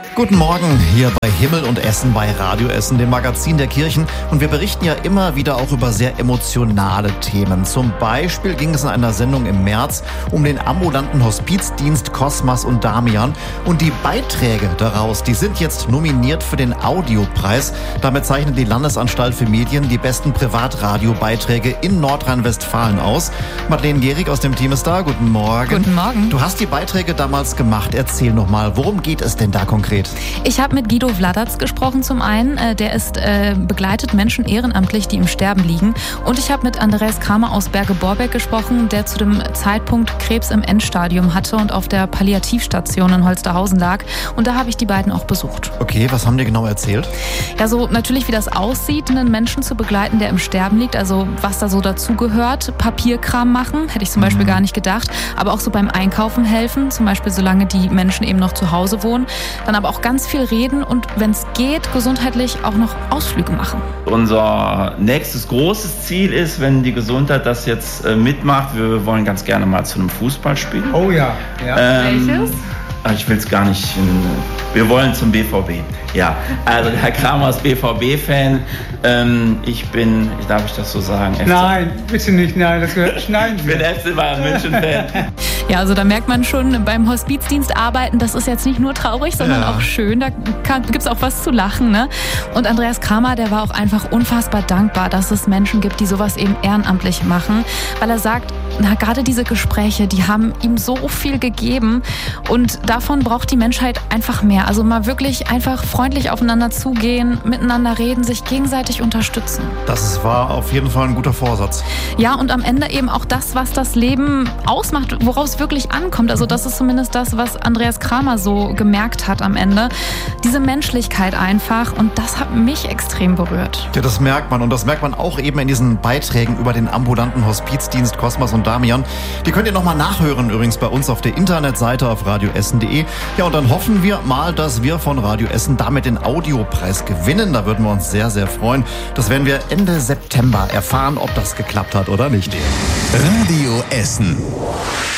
Guten Morgen, hier bei Himmel und Essen bei Radio Essen, dem Magazin der Kirchen. Und wir berichten ja immer wieder auch über sehr emotionale Themen. Zum Beispiel ging es in einer Sendung im März um den ambulanten Hospizdienst Cosmas und Damian. Und die Beiträge daraus, die sind jetzt nominiert für den Audiopreis. Damit zeichnet die Landesanstalt für Medien die besten Privatradiobeiträge in Nordrhein-Westfalen aus. Madeleine Gehrig aus dem Team ist da. Guten Morgen. Guten Morgen. Du hast die Beiträge damals gemacht. Erzähl noch mal, worum geht es denn da konkret? Ich habe mit Guido Vladatz gesprochen zum einen. Der begleitet Menschen ehrenamtlich, die im Sterben liegen. Und ich habe mit Andreas Kramer aus Berge-Borbeck gesprochen, der zu dem Zeitpunkt Krebs im Endstadium hatte und auf der Palliativstation in Holsterhausen lag. Und da habe ich die beiden auch besucht. Okay, was haben die genau erzählt? Ja, so natürlich, wie das aussieht, einen Menschen zu begleiten, der im Sterben liegt. Also was da so dazugehört. Papierkram machen, hätte ich zum Beispiel gar nicht gedacht. Aber auch so beim Einkaufen helfen, zum Beispiel solange die Menschen eben noch zu Hause wohnen. Dann aber auch ganz viel reden und, wenn es geht, gesundheitlich auch noch Ausflüge machen. Unser nächstes großes Ziel ist, wenn die Gesundheit das jetzt mitmacht, wir wollen ganz gerne mal zu einem Fußballspiel. Oh ja. Welches? Ich will es gar nicht. Wir wollen zum BVB. Ja, also der Herr Kramer ist BVB-Fan. Darf ich das so sagen? Nein, bitte nicht, nein, das schneiden Ich bin FC Bayern München-Fan. Ja, also da merkt man schon, beim Hospizdienst arbeiten, das ist jetzt nicht nur traurig, sondern auch schön. Da gibt's auch was zu lachen, ne? Und Andreas Kramer, der war auch einfach unfassbar dankbar, dass es Menschen gibt, die sowas eben ehrenamtlich machen, weil er sagt, gerade diese Gespräche, die haben ihm so viel gegeben und davon braucht die Menschheit einfach mehr. Also mal wirklich einfach freundlich aufeinander zugehen, miteinander reden, sich gegenseitig unterstützen. Das war auf jeden Fall ein guter Vorsatz. Ja, und am Ende eben auch das, was das Leben ausmacht, worauf es wirklich ankommt. Also das ist zumindest das, was Andreas Kramer so gemerkt hat am Ende. Diese Menschlichkeit einfach, und das hat mich extrem berührt. Ja, das merkt man, und das merkt man auch eben in diesen Beiträgen über den ambulanten Hospizdienst Cosmas und Damian. Die könnt ihr nochmal nachhören, übrigens bei uns auf der Internetseite auf radioessen.de. Ja, und dann hoffen wir mal, dass wir von Radio Essen damit den Audiopreis gewinnen. Da würden wir uns sehr, sehr freuen. Das werden wir Ende September erfahren, ob das geklappt hat oder nicht. Radio Essen.